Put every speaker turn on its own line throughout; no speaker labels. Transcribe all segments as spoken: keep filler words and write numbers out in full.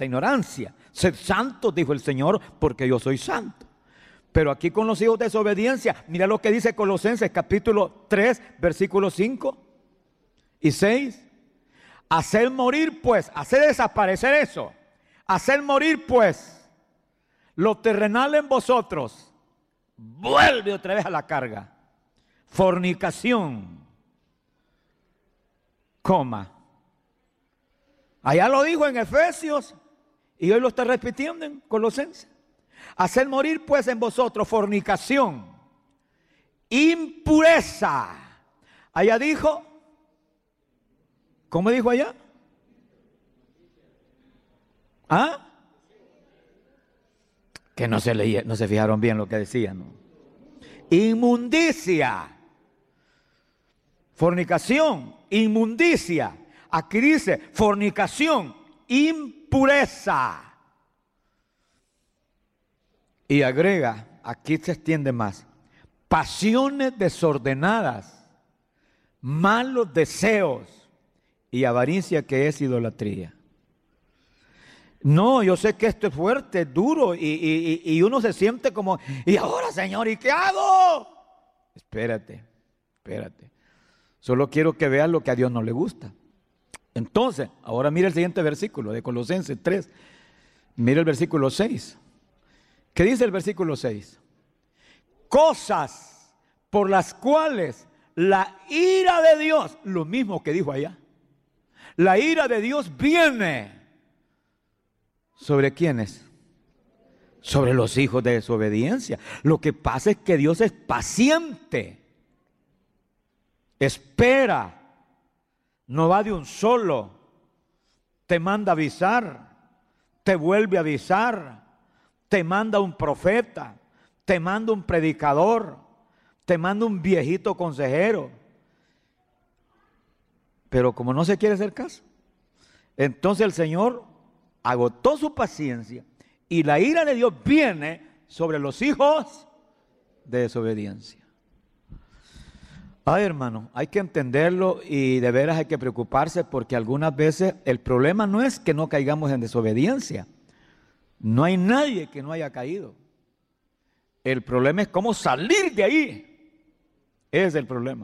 vuestra ignorancia. Sed santos, dijo el Señor, porque yo soy santo. Pero aquí con los hijos de desobediencia, mira lo que dice Colosenses capítulo tres, versículos cinco y seis. Hacer morir pues, hacer desaparecer eso. Hacer morir pues lo terrenal en vosotros. Vuelve otra vez a la carga. Fornicación, coma. Allá lo dijo en Efesios y hoy lo está repitiendo en Colosenses. Hacer morir pues en vosotros fornicación, impureza. Allá dijo, ¿cómo dijo allá? ¿Ah? Que no se leía, no se fijaron bien lo que decían, ¿no? Inmundicia, fornicación, inmundicia. Aquí dice fornicación, impureza. Y agrega, aquí se extiende más, pasiones desordenadas, malos deseos y avaricia, que es idolatría. No, yo sé que esto es fuerte, es duro, y, y, y uno se siente como, ¿y ahora, Señor, y qué hago? Espérate, espérate. Solo quiero que veas lo que a Dios no le gusta. Entonces, ahora mira el siguiente versículo de Colosenses tres. Mira el versículo seis. ¿Qué dice el versículo seis? Cosas por las cuales la ira de Dios, lo mismo que dijo allá, la ira de Dios viene. ¿Sobre quiénes? Sobre los hijos de desobediencia. Lo que pasa es que Dios es paciente. Espera. No va de un solo. Te manda avisar. Te vuelve a avisar. Te manda un profeta. Te manda un predicador. Te manda un viejito consejero. Pero como no se quiere hacer caso, entonces el Señor agotó su paciencia y la ira de Dios viene sobre los hijos de desobediencia. Ay, hermano, hay que entenderlo y de veras hay que preocuparse, porque algunas veces el problema no es que no caigamos en desobediencia. No hay nadie que no haya caído. El problema es cómo salir de ahí. Ese es el problema.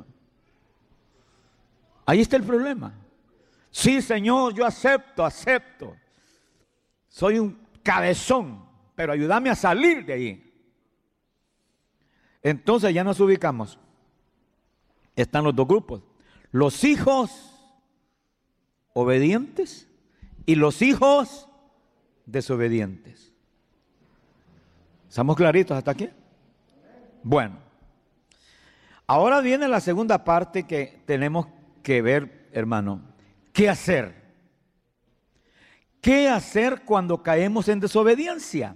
Ahí está el problema. Sí, Señor, yo acepto, acepto. Soy un cabezón, pero ayúdame a salir de ahí. Entonces ya nos ubicamos. Están los dos grupos. Los hijos obedientes y los hijos desobedientes. ¿Estamos claritos hasta aquí? Bueno. Ahora viene la segunda parte que tenemos que ver, hermano. ¿Qué hacer? ¿Qué hacer cuando caemos en desobediencia?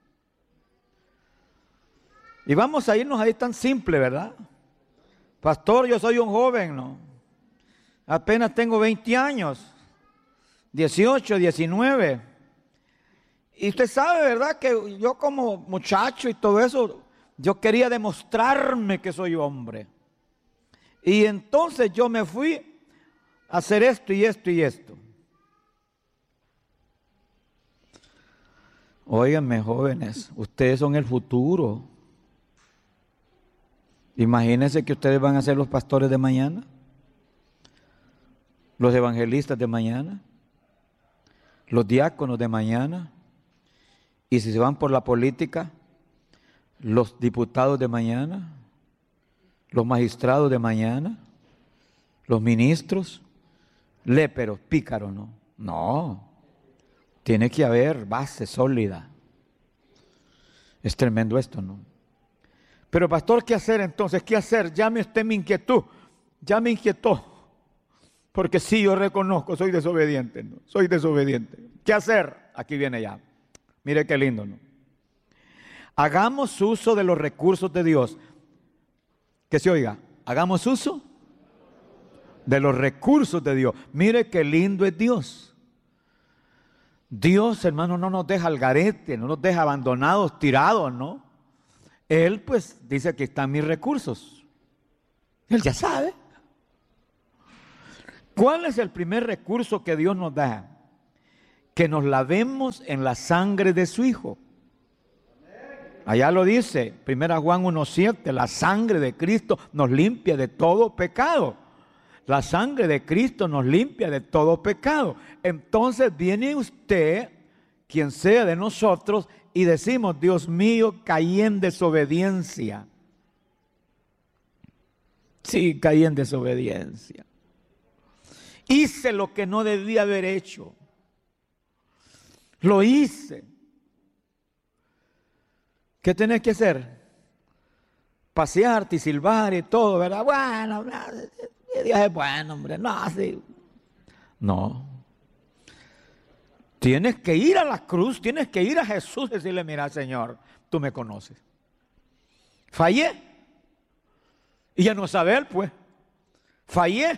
Y vamos a irnos ahí tan simple, ¿verdad? Pastor, yo soy un joven, ¿no? Apenas tengo veinte años, dieciocho, diecinueve. Y usted sabe, ¿verdad? Que yo como muchacho y todo eso, yo quería demostrarme que soy hombre. Y entonces yo me fui a hacer esto y esto y esto. Óiganme, jóvenes, ustedes son el futuro. Imagínense que ustedes van a ser los pastores de mañana, los evangelistas de mañana, los diáconos de mañana, y si se van por la política, los diputados de mañana, los magistrados de mañana, los ministros, léperos, pícaros, ¿no? No, tiene que haber base sólida. Es tremendo esto, ¿no? Pero pastor, ¿qué hacer entonces? ¿Qué hacer? Llame usted mi inquietud. Ya me inquietó. Porque sí, yo reconozco, soy desobediente, ¿no? Soy desobediente. ¿Qué hacer? Aquí viene ya. Mire qué lindo, ¿no? Hagamos uso de los recursos de Dios. Que se oiga, hagamos uso de los recursos de Dios. Mire qué lindo es Dios. Dios, hermano, no nos deja al garete, no nos deja abandonados, tirados, ¿no? Él pues dice que están mis recursos. Él ya sabe. ¿Cuál es el primer recurso que Dios nos da? que nos lavemos en la sangre de su Hijo. Allá lo dice, primera Juan uno siete, la sangre de Cristo nos limpia de todo pecado. La sangre de Cristo nos limpia de todo pecado. Entonces viene usted, quien sea de nosotros, y decimos, Dios mío, caí en desobediencia. Sí, caí en desobediencia. Hice lo que no debía haber hecho. Lo hice. ¿Qué tenés que hacer? Pasearte y silbar y todo, ¿verdad? Bueno, Dios es bueno, hombre. No, así. No. Tienes que ir a la cruz, tienes que ir a Jesús y decirle, mira, Señor, tú me conoces. Fallé. Y ya no saber, pues. Fallé.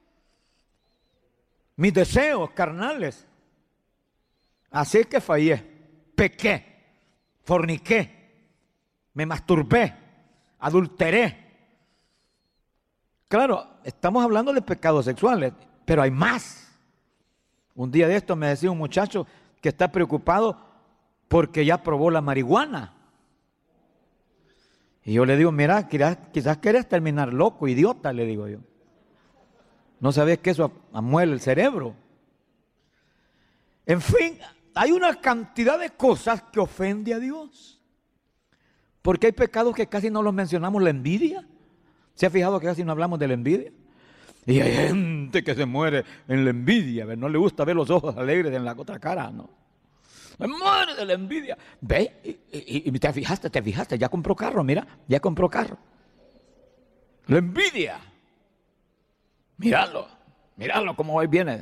Mis deseos carnales. Así es que fallé. Pequé. Forniqué. Me masturbé. Adulteré. Claro, estamos hablando de pecados sexuales, pero hay más. Un día de esto me decía un muchacho que está preocupado porque ya probó la marihuana. Y yo le digo, mira, quizás, quizás querés terminar loco, idiota, le digo yo. ¿No sabes que eso amuele el cerebro? En fin, hay una cantidad de cosas que ofende a Dios. Porque hay pecados que casi no los mencionamos, la envidia. ¿Se ha fijado que casi no hablamos de la envidia? Y hay gente que se muere en la envidia, ¿ve? No le gusta ver los ojos alegres en la otra cara, ¿no? Se muere de la envidia. Ve, y, y, y te fijaste, te fijaste, ya compró carro, mira, ya compró carro. La envidia. Míralo, míralo cómo hoy viene.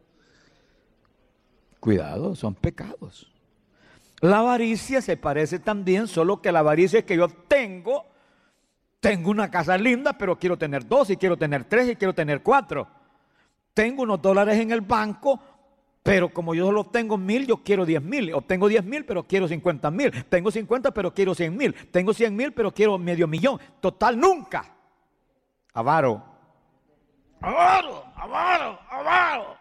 Cuidado, son pecados. La avaricia se parece también, solo que la avaricia es que yo tengo, tengo una casa linda, pero quiero tener dos, y quiero tener tres, y quiero tener cuatro. Tengo unos dólares en el banco, pero como yo solo tengo mil, yo quiero diez mil. O tengo diez mil, pero quiero cincuenta mil. Tengo cincuenta, pero quiero cien mil. Tengo cien mil, pero quiero medio millón. Total, nunca. Avaro. Avaro, avaro, avaro.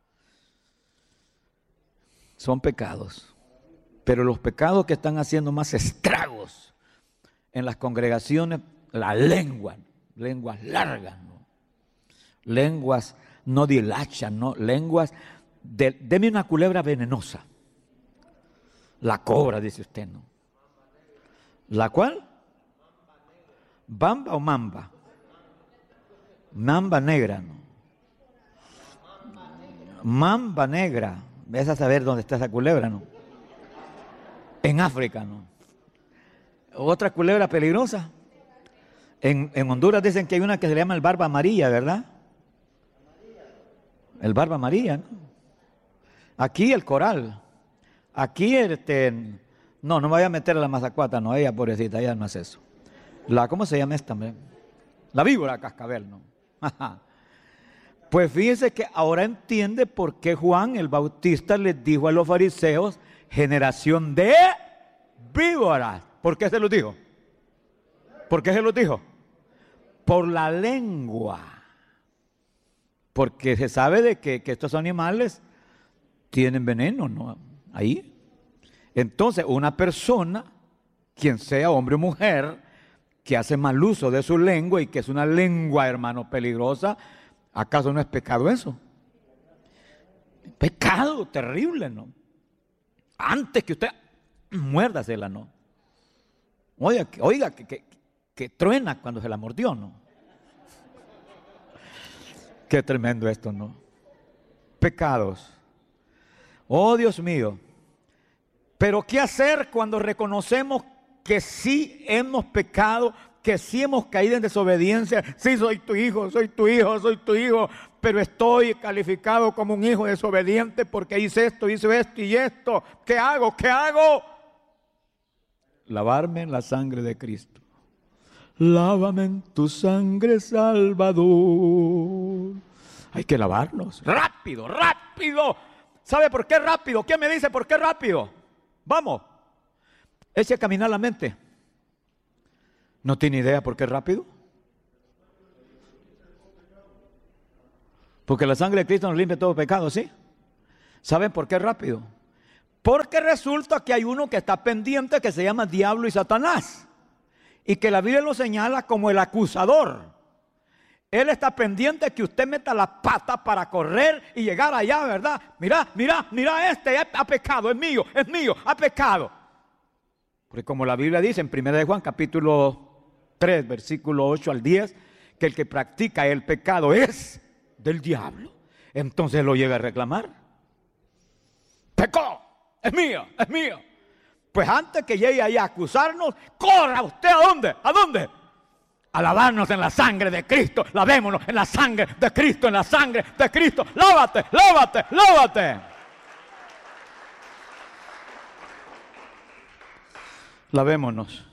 Son pecados. Pero los pecados que están haciendo más estragos en las congregaciones, la lengua, lenguas largas, ¿no? Lenguas no dilachas, ¿no? Lenguas, de, deme una culebra venenosa. La cobra, dice usted, ¿no? ¿La cuál? ¿Bamba o mamba? Mamba negra, ¿no? Mamba negra. Ves a saber dónde está esa culebra, ¿no? En África, ¿no? Otra culebra peligrosa. En, en Honduras dicen que hay una que se llama el barba amarilla, ¿verdad? El barba amarilla, ¿no? Aquí el coral. Aquí este... No, no me voy a meter a la mazacuata, no, ella pobrecita, ella no hace eso. La, ¿cómo se llama esta? La víbora cascabel, ¿no? Pues fíjense que ahora entiende por qué Juan el Bautista les dijo a los fariseos, generación de víboras. ¿Por qué se los dijo? ¿Por qué se los dijo? Por la lengua. Porque se sabe de que, que estos animales tienen veneno, ¿no? Ahí. Entonces, una persona, quien sea hombre o mujer, que hace mal uso de su lengua y que es una lengua, hermano, peligrosa, ¿acaso no es pecado eso? Pecado terrible, ¿no? Antes que usted muérdasela, ¿no? Oiga, oiga que, que, que truena cuando se la mordió, ¿no? Qué tremendo esto, ¿no? Pecados. Oh, Dios mío. Pero ¿qué hacer cuando reconocemos que sí hemos pecado, que sí hemos caído en desobediencia? Sí, soy tu hijo, soy tu hijo, soy tu hijo, pero estoy calificado como un hijo desobediente porque hice esto, hice esto y esto. ¿Qué hago? ¿Qué hago? Lavarme en la sangre de Cristo. Lávame en tu sangre, Salvador. Hay que lavarnos. Rápido, rápido. ¿Sabe por qué rápido? ¿Quién me dice por qué rápido? Vamos. Eche a caminar la mente. ¿No tiene idea por qué rápido? Porque la sangre de Cristo nos limpia todo pecado, ¿sí? ¿Saben por qué rápido? Porque resulta que hay uno que está pendiente que se llama diablo y Satanás. Y que la Biblia lo señala como el acusador. Él está pendiente que usted meta la pata para correr y llegar allá, ¿verdad? Mira, mira, mira este, ha pecado, es mío, es mío, ha pecado. Porque como la Biblia dice en primera de Juan capítulo tres, versículo ocho al diez, que el que practica el pecado es del diablo. Entonces lo llega a reclamar. Pecó, es mío, es mío. Pues antes que llegue ahí a acusarnos, corra usted a dónde, a dónde. A lavarnos en la sangre de Cristo. Lavémonos en la sangre de Cristo, en la sangre de Cristo. Lávate, lávate, lávate. Lavémonos.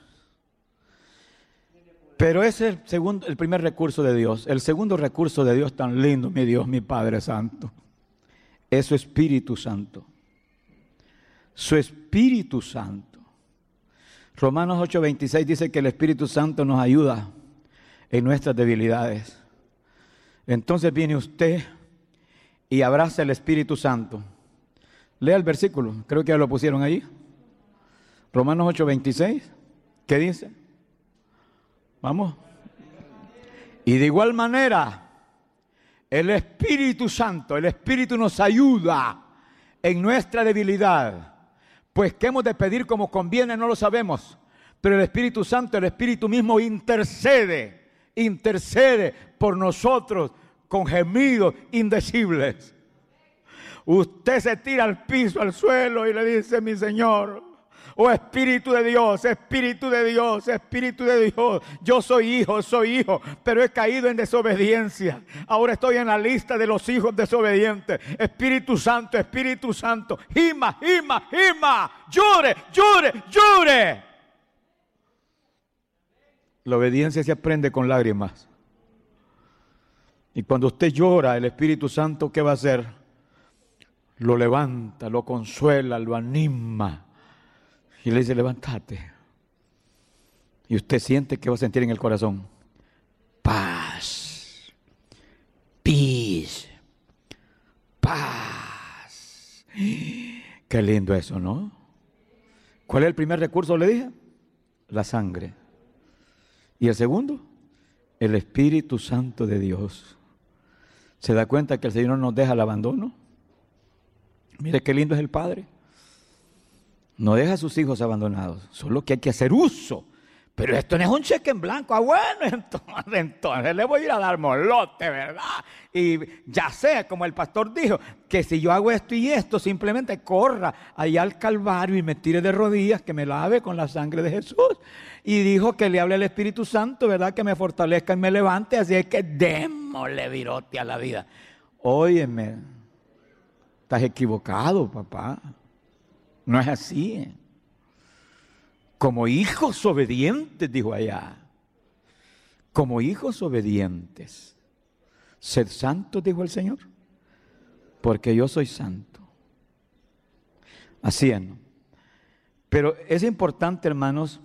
Pero ese es el, segundo, el primer recurso de Dios. El segundo recurso de Dios tan lindo, mi Dios, mi Padre Santo, es su Espíritu Santo. Su Espíritu Santo. Romanos ocho veintiséis dice que el Espíritu Santo nos ayuda en nuestras debilidades. Entonces viene usted y abraza el Espíritu Santo. Lea el versículo, creo que ya lo pusieron ahí. Romanos ocho veintiséis, ¿qué dice? Vamos. Y de igual manera, el Espíritu Santo, el Espíritu nos ayuda en nuestra debilidad. Pues qué hemos de pedir como conviene no lo sabemos. Pero el Espíritu Santo, el Espíritu mismo intercede, intercede por nosotros con gemidos indecibles. Usted se tira al piso, al suelo y le dice: mi Señor, oh Espíritu de Dios, Espíritu de Dios, Espíritu de Dios, yo soy hijo, soy hijo, pero he caído en desobediencia. Ahora estoy en la lista de los hijos desobedientes. Espíritu Santo, Espíritu Santo, gima, gima, gima, llore, llore, llore. La obediencia se aprende con lágrimas. Y cuando usted llora, el Espíritu Santo, ¿qué va a hacer? Lo levanta, lo consuela, lo anima. Y le dice: levántate. Y usted siente que va a sentir en el corazón paz, peace, paz. Qué lindo eso, ¿no? ¿Cuál es el primer recurso? Le dije: la sangre. Y el segundo, el Espíritu Santo de Dios. ¿Se da cuenta que el Señor nos deja el abandono? Mire qué lindo es el Padre. No deja a sus hijos abandonados, solo que hay que hacer uso. Pero esto no es un cheque en blanco. Ah, bueno, entonces, entonces le voy a ir a dar molote, ¿verdad? Y ya sé, como el pastor dijo, que si yo hago esto y esto, simplemente corra allá al Calvario y me tire de rodillas, que me lave con la sangre de Jesús. Y dijo que le hable al Espíritu Santo, ¿verdad? Que me fortalezca y me levante. Así es que démosle virote a la vida. Óyeme, estás equivocado, papá. No es así. Como hijos obedientes, dijo allá. Como hijos obedientes. Sed santos, dijo el Señor, porque yo soy santo. Así es, ¿no? Pero es importante, hermanos,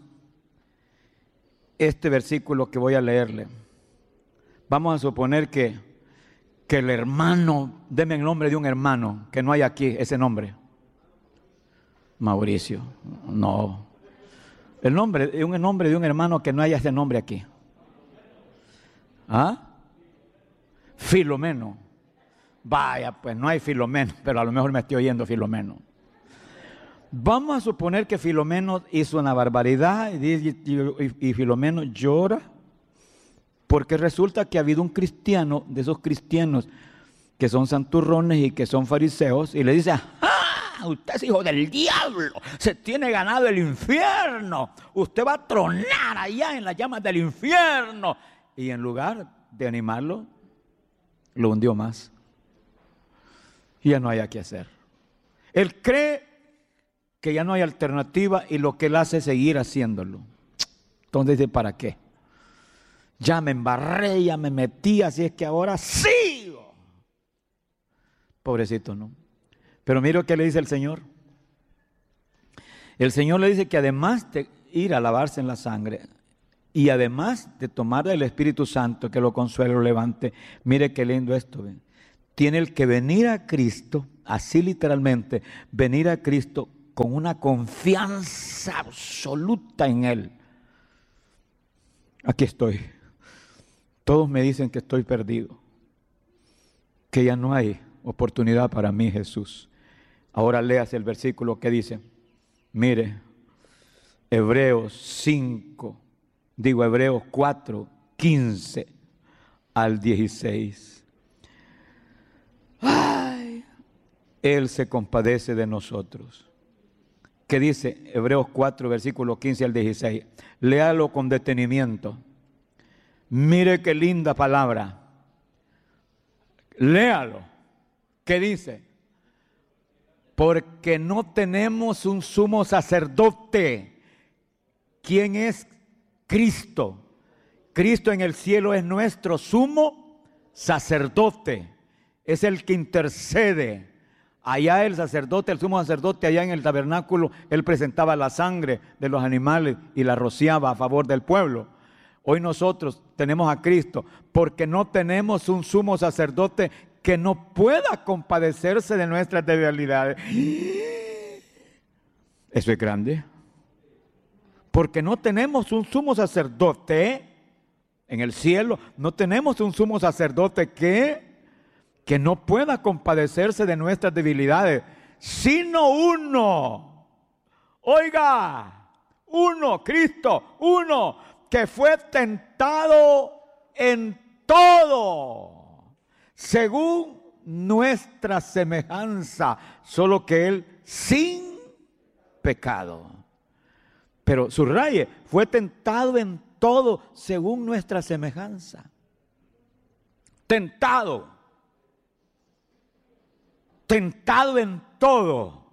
este versículo que voy a leerle. Vamos a suponer que, que el hermano, deme el nombre de un hermano, que no hay aquí ese nombre. Mauricio, no. El nombre, un nombre de un hermano que no haya ese nombre aquí. ¿Ah? Filomeno. Vaya, pues no hay Filomeno, pero a lo mejor me estoy oyendo Filomeno. Vamos a suponer que Filomeno hizo una barbaridad y, y, y, y Filomeno llora porque resulta que ha habido un cristiano, de esos cristianos que son santurrones y que son fariseos, y le dice: ¡ah! Usted es hijo del diablo, se tiene ganado el infierno, usted va a tronar allá en las llamas del infierno. Y en lugar de animarlo, lo hundió más. Y ya no hay qué hacer. Él cree que ya no hay alternativa y lo que él hace es seguir haciéndolo. Entonces dice: ¿para qué? Ya me embarré, ya me metí, así es que ahora sigo. Pobrecito, ¿no? Pero mira lo que le dice el Señor. El Señor le dice que además de ir a lavarse en la sangre y además de tomar del Espíritu Santo que lo consuele, lo levante, mire qué lindo esto, ¿ven? Tiene el que venir a Cristo así literalmente, venir a Cristo con una confianza absoluta en Él. Aquí estoy. Todos me dicen que estoy perdido, que ya no hay oportunidad para mí, Jesús. Ahora léase el versículo que dice, mire, Hebreos cinco, digo Hebreos cuatro, quince al dieciséis. Ay, Él se compadece de nosotros. ¿Qué dice Hebreos cuatro, versículo quince al dieciséis? Léalo con detenimiento. Mire qué linda palabra. Léalo. ¿Qué dice? Porque no tenemos un sumo sacerdote. ¿Quién es Cristo? Cristo en el cielo es nuestro sumo sacerdote. Es el que intercede. Allá el sacerdote, el sumo sacerdote, allá en el tabernáculo, él presentaba la sangre de los animales y la rociaba a favor del pueblo. Hoy nosotros tenemos a Cristo porque no tenemos un sumo sacerdote que no pueda compadecerse de nuestras debilidades. Eso es grande. Porque no tenemos un sumo sacerdote en el cielo, no tenemos un sumo sacerdote que, que no pueda compadecerse de nuestras debilidades, sino uno. Oiga, uno, Cristo, uno, que fue tentado en todo, según nuestra semejanza, solo que Él sin pecado. Pero subraye, fue tentado en todo, según nuestra semejanza. Tentado. Tentado en todo.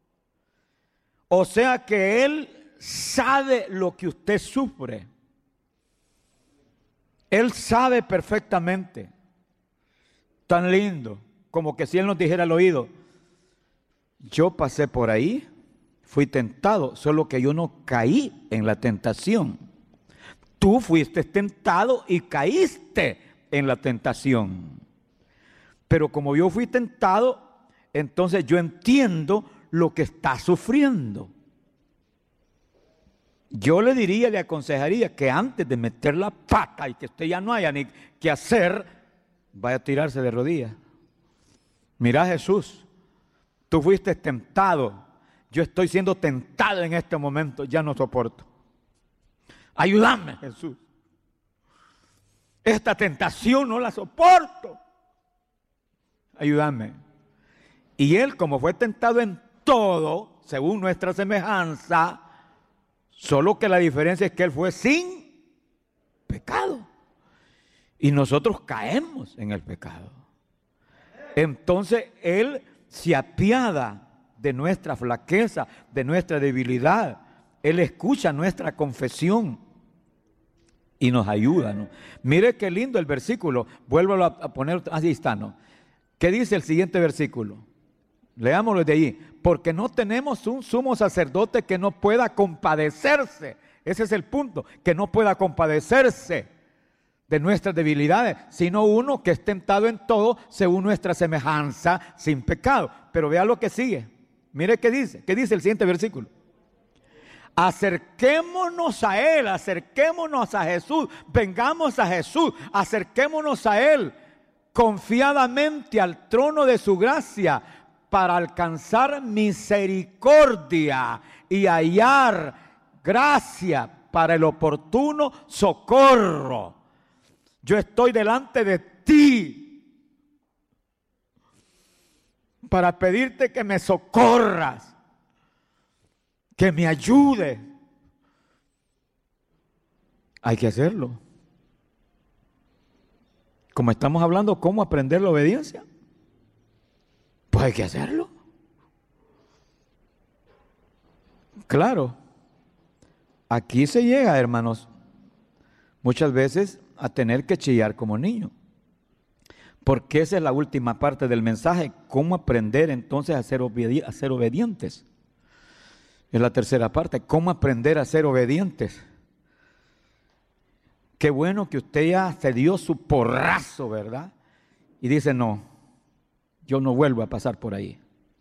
O sea que Él sabe lo que usted sufre. Él sabe perfectamente. Tan lindo, como que si Él nos dijera al oído, yo pasé por ahí, fui tentado, solo que yo no caí en la tentación. Tú fuiste tentado y caíste en la tentación. Pero como yo fui tentado, entonces yo entiendo lo que está sufriendo. Yo le diría, le aconsejaría que antes de meter la pata y que usted ya no haya ni que hacer, vaya a tirarse de rodillas. Mira, Jesús, tú fuiste tentado. Yo estoy siendo tentado en este momento, ya no soporto. Ayúdame, Jesús. Esta tentación no la soporto. Ayúdame. Y Él, como fue tentado en todo, según nuestra semejanza, solo que la diferencia es que Él fue sin pecado. Y nosotros caemos en el pecado. Entonces Él se apiada de nuestra flaqueza, de nuestra debilidad. Él escucha nuestra confesión y nos ayuda, ¿no? Mire qué lindo el versículo. Vuélvalo a poner, así está, ¿no? ¿Qué dice el siguiente versículo? Leámoslo de allí. Porque no tenemos un sumo sacerdote que no pueda compadecerse. Ese es el punto, que no pueda compadecerse de nuestras debilidades, sino uno que es tentado en todo según nuestra semejanza, sin pecado. Pero vea lo que sigue. Mire qué dice. ¿Qué dice el siguiente versículo? Acerquémonos a Él, acerquémonos a Jesús, vengamos a Jesús, acerquémonos a Él confiadamente al trono de su gracia para alcanzar misericordia y hallar gracia para el oportuno socorro. Yo estoy delante de ti para pedirte que me socorras, que me ayude. Hay que hacerlo. Como estamos hablando, ¿cómo aprender la obediencia? Pues hay que hacerlo. Claro. Aquí se llega, hermanos, muchas veces a tener que chillar como niño. Porque esa es la última parte del mensaje. ¿Cómo aprender entonces a ser, obedi- a ser obedientes? Es la tercera parte. ¿Cómo aprender a ser obedientes? Qué bueno que usted ya se dio su porrazo, ¿verdad? Y dice, no, yo no vuelvo a pasar por ahí.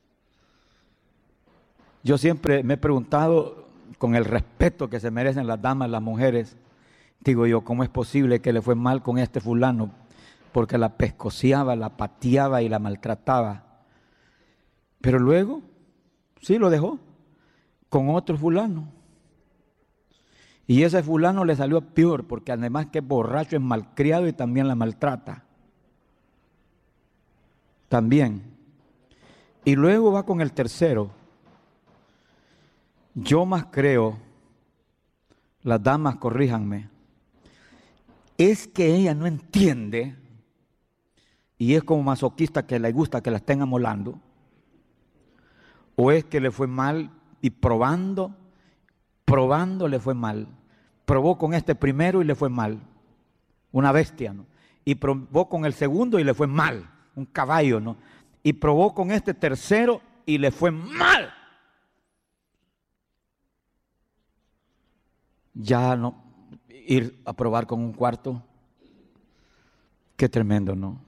Yo siempre me he preguntado, con el respeto que se merecen las damas, las mujeres, digo yo, ¿cómo es posible que le fue mal con este fulano? Porque la pescoceaba, la pateaba y la maltrataba. Pero luego, sí, lo dejó con otro fulano. Y ese fulano le salió peor, porque además que es borracho, es malcriado y también la maltrata. También. Y luego va con el tercero. Yo más creo, las damas corríjanme, es que ella no entiende y es como masoquista que le gusta que la estén amolando, o es que le fue mal y probando, probando le fue mal. Probó con este primero y le fue mal, una bestia, ¿no? Y probó con el segundo y le fue mal, un caballo, ¿no? Y probó con este tercero y le fue mal. Ya no, ir a probar con un cuarto, qué tremendo, ¿no?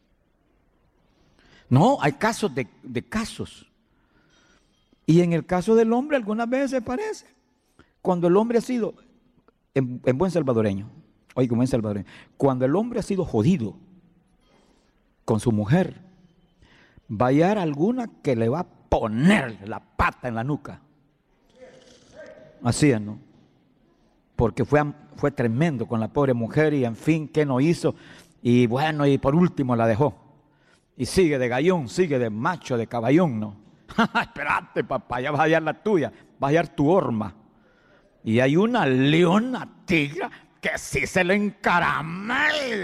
No, hay casos de, de casos. Y en el caso del hombre algunas veces se parece. Cuando el hombre ha sido, en, en buen salvadoreño, oiga, buen salvadoreño, cuando el hombre ha sido jodido con su mujer, va a hallar alguna que le va a poner la pata en la nuca. Así es, ¿no? Porque fue, fue tremendo con la pobre mujer y en fin, ¿qué no hizo? Y bueno, y por último la dejó. Y sigue de gallón, sigue de macho, de caballón, ¿no? Espérate, papá, ya vas a hallar la tuya, vas a hallar tu horma. Y hay una leona tigra que sí se le encarama.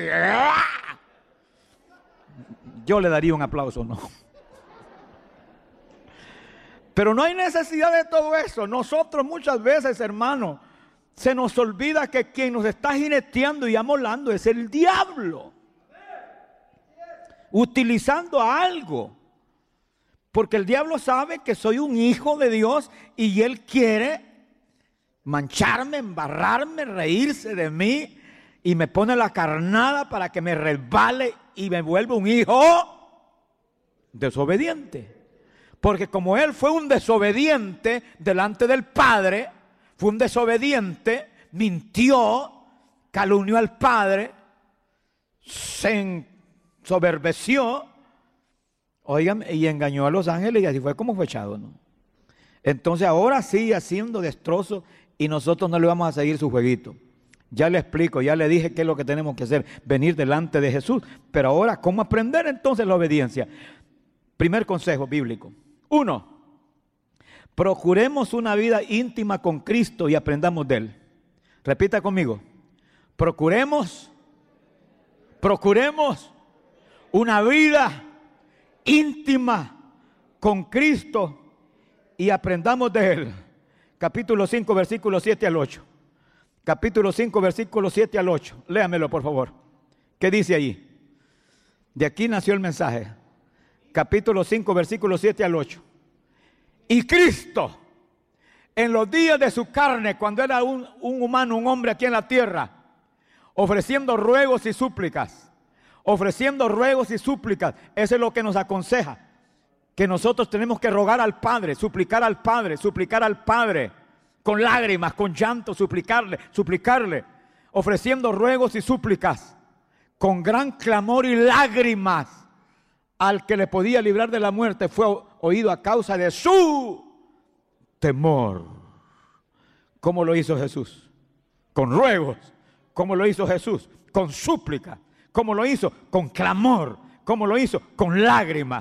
Yo le daría un aplauso, ¿no? Pero no hay necesidad de todo eso. Nosotros muchas veces, hermano, se nos olvida que quien nos está jineteando y amolando es el diablo, utilizando a algo. Porque el diablo sabe que soy un hijo de Dios y él quiere mancharme, embarrarme, reírse de mí y me pone la carnada para que me resbale y me vuelva un hijo desobediente. Porque como él fue un desobediente delante del Padre, fue un desobediente, mintió, calumnió al Padre, se ensoberbeció, oigan, y engañó a los ángeles y así fue como fue echado, ¿no? Entonces ahora sigue haciendo destrozos y nosotros no le vamos a seguir su jueguito. Ya le explico, ya le dije qué es lo que tenemos que hacer, venir delante de Jesús. Pero ahora, ¿cómo aprender entonces la obediencia? Primer consejo bíblico. Uno, procuremos una vida íntima con Cristo y aprendamos de Él. Repita conmigo. Procuremos, procuremos una vida íntima con Cristo y aprendamos de Él. Capítulo cinco, versículos siete al ocho. Capítulo cinco, versículos siete al ocho. Léamelo, por favor. ¿Qué dice allí? De aquí nació el mensaje. Capítulo cinco, versículos siete al ocho. Y Cristo, en los días de su carne, cuando era un, un humano, un hombre aquí en la tierra, ofreciendo ruegos y súplicas, ofreciendo ruegos y súplicas, eso es lo que nos aconseja, que nosotros tenemos que rogar al Padre, suplicar al Padre, suplicar al Padre, con lágrimas, con llanto, suplicarle, suplicarle, ofreciendo ruegos y súplicas, con gran clamor y lágrimas, al que le podía librar de la muerte fue oído a causa de su temor. ¿Cómo lo hizo Jesús? Con ruegos. ¿Cómo lo hizo Jesús? Con súplica. ¿Cómo lo hizo? Con clamor. ¿Cómo lo hizo? Con lágrimas.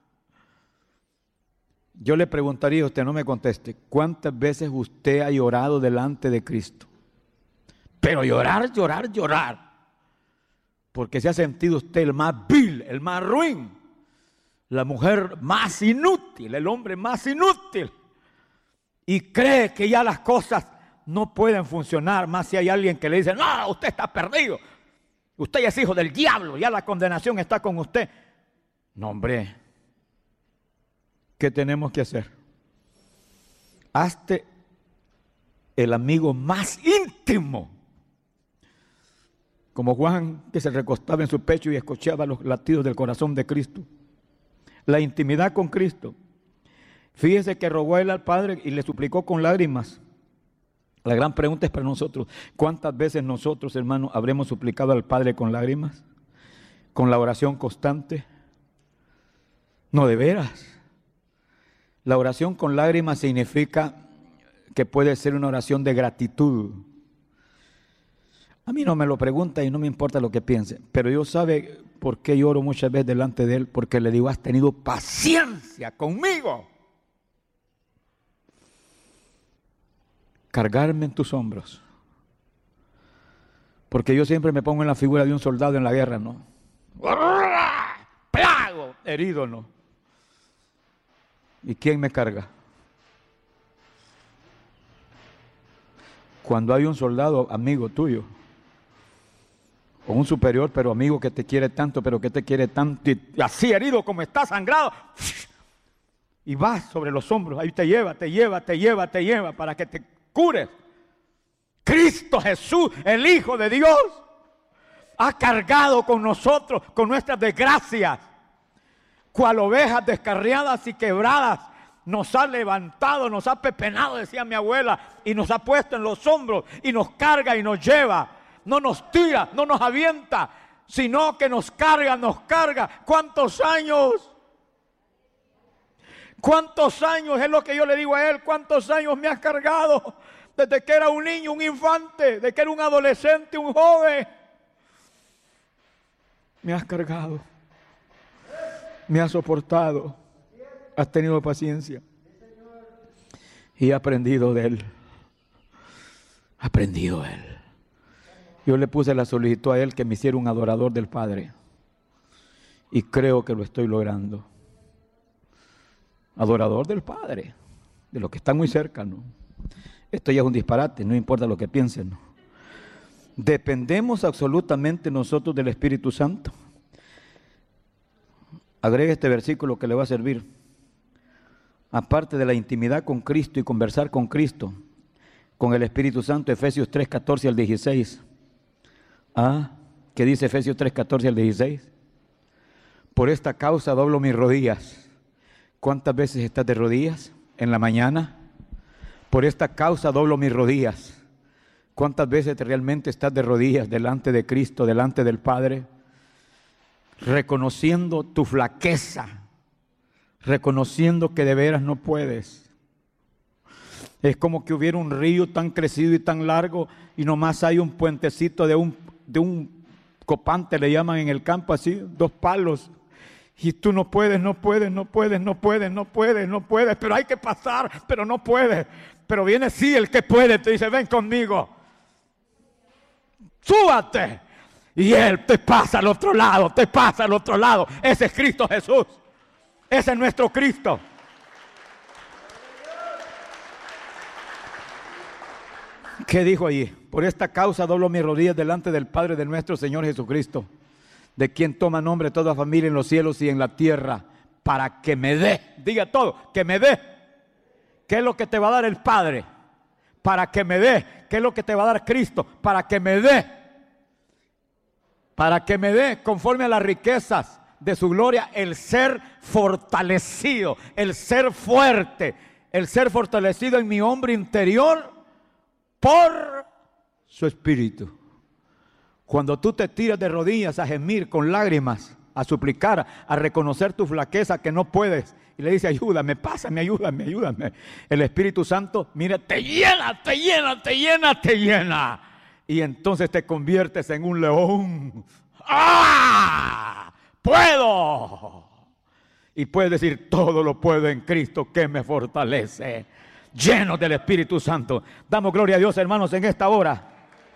Yo le preguntaría, usted no me conteste, ¿cuántas veces usted ha llorado delante de Cristo? Pero llorar, llorar, llorar. Porque se ha sentido usted el más vil, el más ruin. La mujer más inútil, el hombre más inútil. Y cree que ya las cosas no pueden funcionar, más si hay alguien que le dice, no, usted está perdido. Usted ya es hijo del diablo, ya la condenación está con usted. No, hombre. ¿Qué tenemos que hacer? Hazte el amigo más íntimo. Como Juan, que se recostaba en su pecho y escuchaba los latidos del corazón de Cristo. La intimidad con Cristo. Fíjese que rogó a él al Padre y le suplicó con lágrimas. La gran pregunta es para nosotros: ¿cuántas veces nosotros, hermanos, habremos suplicado al Padre con lágrimas? ¿Con la oración constante? No, de veras. La oración con lágrimas significa que puede ser una oración de gratitud. A mí no me lo pregunta y no me importa lo que piense, pero Dios sabe por qué lloro muchas veces delante de Él, porque le digo: has tenido paciencia conmigo. Cargarme en tus hombros. Porque yo siempre me pongo en la figura de un soldado en la guerra, ¿no? ¡Plago! Herido, ¿no? ¿Y quién me carga? Cuando hay un soldado amigo tuyo, o un superior pero amigo que te quiere tanto, pero que te quiere tanto, y así herido como está, sangrado, y vas sobre los hombros, ahí te lleva, te lleva, te lleva, te lleva, para que te cures. Cristo Jesús, el Hijo de Dios, ha cargado con nosotros, con nuestras desgracias, cual ovejas descarriadas y quebradas. Nos ha levantado, nos ha pepenado, decía mi abuela, y nos ha puesto en los hombros y nos carga y nos lleva. No nos tira, no nos avienta, sino que nos carga, nos carga. ¿Cuántos años? ¿Cuántos años? Es lo que yo le digo a él. ¿Cuántos años me has cargado? Desde que era un niño, un infante, desde que era un adolescente, un joven. Me has cargado. Me has soportado. Has tenido paciencia. Y he aprendido de él. He aprendido de él. Yo le puse la solicitud a él que me hiciera un adorador del Padre. Y creo que lo estoy logrando. Adorador del Padre. De los que están muy cerca, ¿no? Esto ya es un disparate, no importa lo que piensen, ¿no? Dependemos absolutamente nosotros del Espíritu Santo. Agregue este versículo que le va a servir. Aparte de la intimidad con Cristo y conversar con Cristo, con el Espíritu Santo, Efesios tres, catorce al dieciséis. Ah, ¿qué dice Efesios tres, catorce al dieciséis? Por esta causa doblo mis rodillas. ¿Cuántas veces estás de rodillas? En la mañana. Por esta causa doblo mis rodillas. ¿Cuántas veces realmente estás de rodillas delante de Cristo, delante del Padre? Reconociendo tu flaqueza, reconociendo que de veras no puedes. Es como que hubiera un río tan crecido y tan largo y nomás hay un puentecito de un, de un copante, le llaman en el campo así, dos palos. Y tú no puedes, no puedes, no puedes, no puedes, no puedes, no puedes, pero hay que pasar, pero no puedes. Pero viene sí el que puede, te dice: ven conmigo, súbate. Y Él te pasa al otro lado, te pasa al otro lado. Ese es Cristo Jesús. Ese es nuestro Cristo. ¿Qué dijo allí? Por esta causa doblo mis rodillas delante del Padre de nuestro Señor Jesucristo, de quien toma nombre toda familia en los cielos y en la tierra, para que me dé, diga todo, que me dé. ¿Qué es lo que te va a dar el Padre? Para que me dé. ¿Qué es lo que te va a dar Cristo? Para que me dé. Para que me dé, conforme a las riquezas de su gloria, el ser fortalecido, el ser fuerte, el ser fortalecido en mi hombre interior por su Espíritu. Cuando tú te tiras de rodillas a gemir con lágrimas, a suplicar, a reconocer tu flaqueza que no puedes, y le dice: ayúdame, pásame, ayúdame, ayúdame. El Espíritu Santo, mira, te llena, te llena, te llena, te llena. Y entonces te conviertes en un león. ¡Ah! ¡Puedo! Y puedes decir: todo lo puedo en Cristo que me fortalece. Lleno del Espíritu Santo. Damos gloria a Dios, hermanos, en esta hora.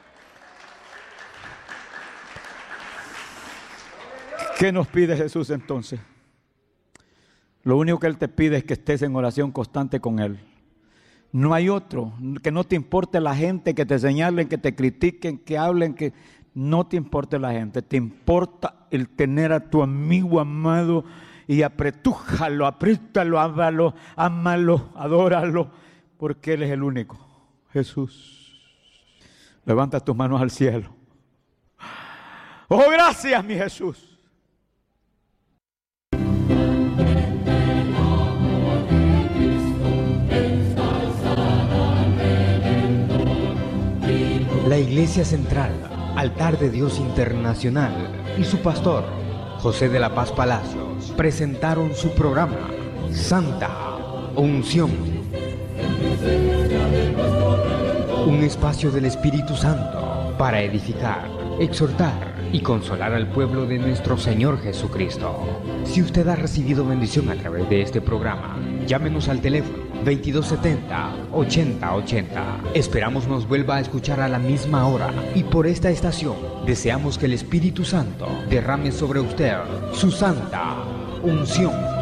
¿Qué nos pide Jesús entonces? Lo único que Él te pide es que estés en oración constante con Él. No hay otro. Que no te importe la gente, que te señalen, que te critiquen, que hablen, que no te importe la gente. Te importa el tener a tu amigo amado y apretújalo, apriétalo, ámalo, ámalo, adóralo, porque Él es el único. Jesús. Levanta tus manos al cielo. Oh, gracias, mi Jesús.
La Iglesia Central, Altar de Dios Internacional y su pastor, José de la Paz Palacios, presentaron su programa Santa Unción. Un espacio del Espíritu Santo para edificar, exhortar y consolar al pueblo de nuestro Señor Jesucristo. Si usted ha recibido bendición a través de este programa, llámenos al teléfono veintidós setenta, ochenta ochenta. Esperamos nos vuelva a escuchar a la misma hora y por esta estación deseamos que el Espíritu Santo derrame sobre usted su santa unción.